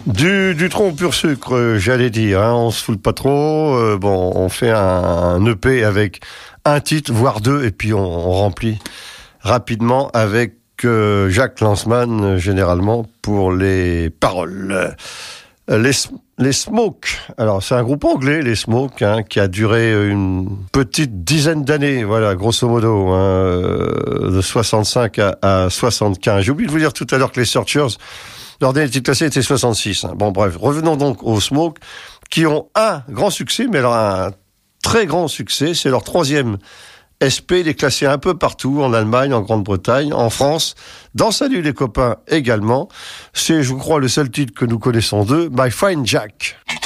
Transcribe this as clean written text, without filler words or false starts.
Du tronc pur sucre, j'allais dire. Hein, on se fout pas trop. On fait un EP avec un titre, voire deux, et puis on remplit rapidement avec Jacques Lanzmann, généralement, pour les paroles. Les Smokes, alors c'est un groupe anglais, les Smokes, hein, qui a duré une petite dizaine d'années, voilà, grosso modo, hein, de 65 à 75. J'ai oublié de vous dire tout à l'heure que les Searchers, leur dernier titre classé était 66. Hein. Bon, bref, revenons donc aux Smokes, qui ont un grand succès, mais alors un très grand succès, c'est leur troisième SP, il est classé un peu partout, en Allemagne, en Grande-Bretagne, en France, dans Salut les copains également. C'est, je crois, le seul titre que nous connaissons d'eux, My Fine Jack.